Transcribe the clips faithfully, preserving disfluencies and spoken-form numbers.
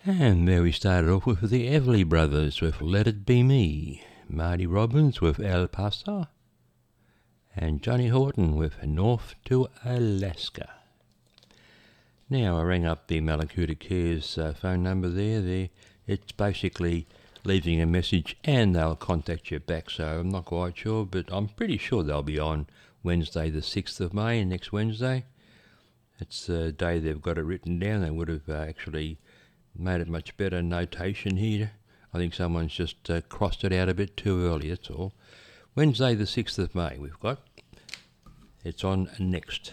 And there we started off with the Everly Brothers with Let It Be Me, Marty Robbins with El Paso, and Johnny Horton with North to Alaska. Now I rang up the Mallacoota Cares uh, phone number there. there. It's basically leaving a message and they'll contact you back, so I'm not quite sure, but I'm pretty sure they'll be on Wednesday the sixth of May, next Wednesday. It's the day they've got it written down. They would have uh, actually made it much better notation here. I think someone's just uh, crossed it out a bit too early, that's all. Wednesday the sixth of May we've got. It's on next.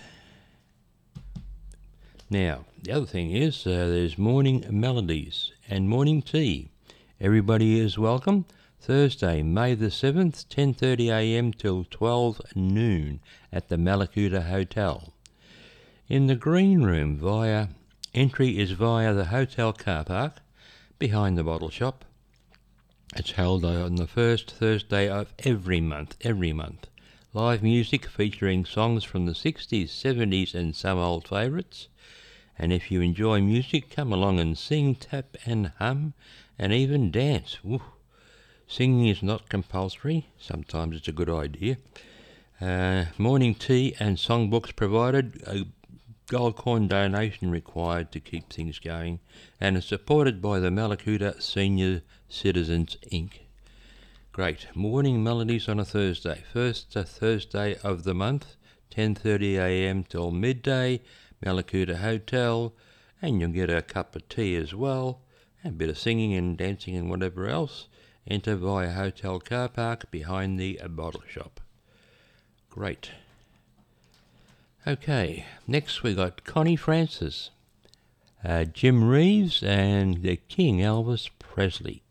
Now, the other thing is uh, there's morning melodies and morning tea. Everybody is welcome. Thursday, May the seventh, ten thirty a m till twelve noon at the Mallacoota Hotel. In the green room, via entry is via the hotel car park behind the bottle shop. It's held on the first Thursday of every month, every month. Live music featuring songs from the sixties, seventies and some old favourites. And if you enjoy music, come along and sing, tap and hum and even dance. Woo. Singing is not compulsory. Sometimes it's a good idea. Uh, morning tea and songbooks provided. A gold coin donation required to keep things going. And it's supported by the Mallacoota Senior Citizens Incorporated. Great. Morning melodies on a Thursday. First uh, Thursday of the month, ten thirty a m till midday. Mallacoota Hotel, and you'll get a cup of tea as well, and a bit of singing and dancing and whatever else. Enter via hotel car park behind the bottle shop. Great. Okay, next we got Connie Francis, uh, Jim Reeves and the King Elvis Presley.